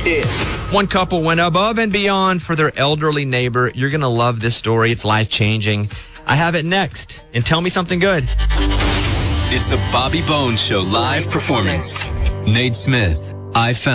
it. One couple went above and beyond for their elderly neighbor. You're going to love this story. It's life-changing. I have it next. And tell me something good. It's a Bobby Bones Show live performance. Nate Smith, I Found